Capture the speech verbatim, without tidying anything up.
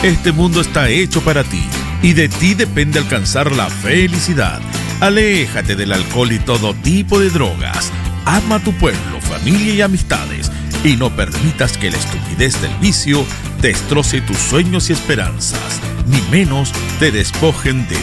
Este mundo está hecho para ti y de ti depende alcanzar la felicidad. Aléjate del alcohol y todo tipo de drogas. Ama a tu pueblo, familia y amistades y no permitas que la estupidez del vicio destroce tus sueños y esperanzas, ni menos te despojen de